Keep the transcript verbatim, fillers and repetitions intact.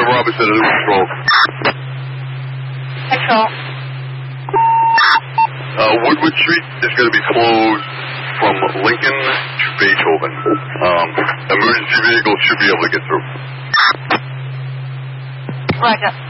Robinson to Control. Control. Uh, Woodward Street is going to be closed from Lincoln to Beethoven. Um, emergency vehicles should be able to get through. Roger.